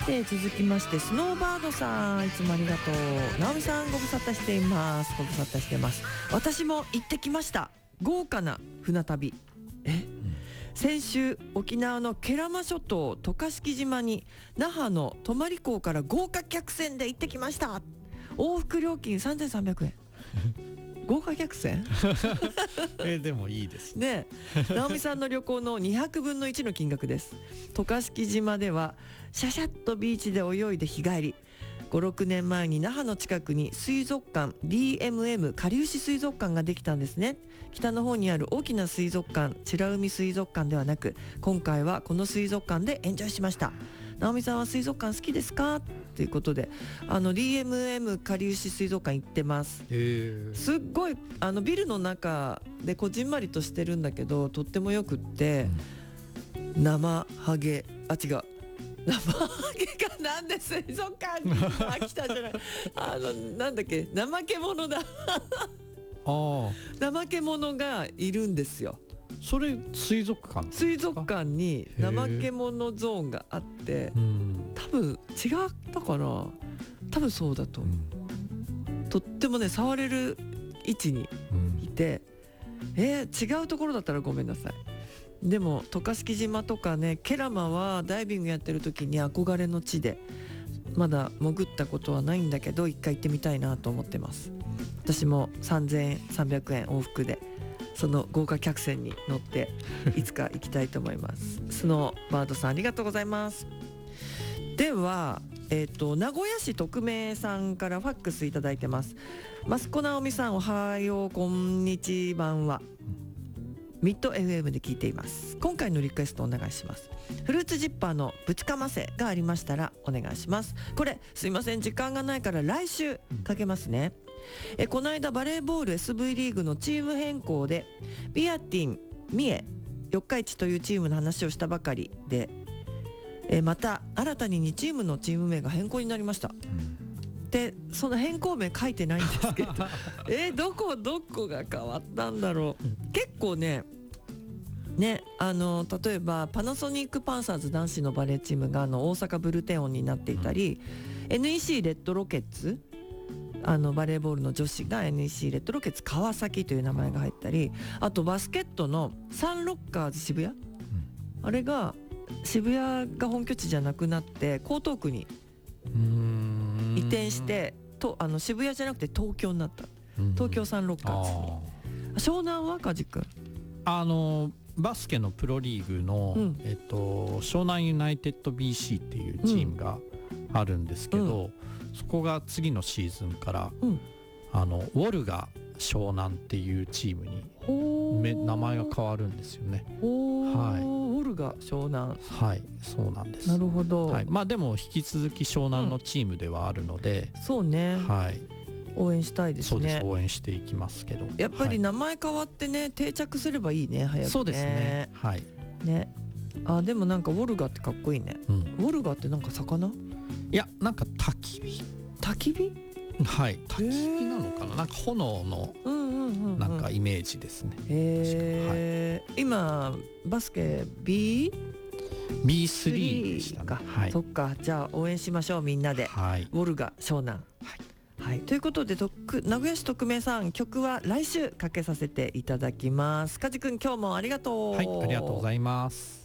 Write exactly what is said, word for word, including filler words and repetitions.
て続きましてスノーバードさん、いつもありがとう。直美さんご無沙汰しています。ご無沙汰してます。私も行ってきました。豪華な船旅。え、うん、先週沖縄の慶良間諸島渡嘉敷島に那覇の泊港から豪華客船で行ってきました。往復料金さんぜんさんびゃくえん豪華客船えでもいいですね。直美さんの旅行のにひゃくぶんのいちの金額です。渡嘉敷島ではシャシャッとビーチで泳いで日帰り。ご、ろくねんまえに那覇の近くに水族館 ディーエムエム かりゆし水族館ができたんですね。北の方にある大きな水族館美ら海水族館ではなく、今回はこの水族館でエンジョイしました。直美さんは水族館好きですかということで、あの ディーエムエム かりゆし水族館行ってます。すっごいあのビルの中でこじんまりとしてるんだけど、とってもよくって、うん、生ハゲあ違う生ハゲがなんで水族館に来たじゃないあのなんだっけ怠け者だあ怠け者がいるんですよ。 それ水族館水族館に怠け者ゾーンがあって、多分違ったかな、多分そうだと思う、うん、とってもね触れる位置にいて、うん、えー、違うところだったらごめんなさい。でも渡嘉敷島とかね慶良間はダイビングやってる時に憧れの地で、まだ潜ったことはないんだけど一回行ってみたいなと思ってます。私もさんぜんさんびゃくえん往復でその豪華客船に乗っていつか行きたいと思いますスノーバードさんありがとうございます。では、えーと、名古屋市匿名さんからファックスいただいてます。益子直美さんおはようこんにちばんは、ミッド エフエム で聞いています。今回のリクエストお願いします。フルーツジッパーのぶちかませがありましたらお願いします。これすいません時間がないから来週かけますね。えこの間バレーボール エスブイ リーグのチーム変更でビアティン、三重、四日市というチームの話をしたばかりで、えまた新たににチームのチーム名が変更になりました、うん、でその変更名書いてないんですけどえどこどこが変わったんだろう、うん、結構ねね、あの例えばパナソニックパンサーズ男子のバレーチームがあの大阪ブルテオンになっていたり、うん、エヌイーシー レッドロケッツあのバレーボールの女子が エヌイーシー レッドロケッツ川崎という名前が入ったり、あとバスケットのサンロッカーズ渋谷、うん、あれが渋谷が本拠地じゃなくなって江東区に移転してとあの渋谷じゃなくて東京になった。東京サンロッカーズに。湘南は梶君あのバスケのプロリーグの、うんえっと、湘南ユナイテッド ビーシー っていうチームがあるんですけど、うん、そこが次のシーズンから、うん、あのウォルガ湘南っていうチームにめ名前が変わるんですよね。はい、ウォルガ湘南はいそうなんです。 なるほど、 はい、まあでも引き続き湘南のチームではあるので、 うん、そうね、 はい応援したいですね。 そうです応援していきますけど、 やっぱり名前変わってね、はい、定着すればいいね早くね。 そうですねはいねあでもなんかウォルガってかっこいいね、うん、ウォルガってなんか魚いやなんか焚き火焚き火はい焚き火なのかななんか炎のなんかイメージですね。 へえ、はい、今バスケ B? ビースリー でしたねか、はい、そっかじゃあ応援しましょうみんなで、はい、ウォルガ湘南はいはい、ということで名古屋市匿名さん曲は来週かけさせていただきます。梶君今日もありがとう。 はいありがとうございます。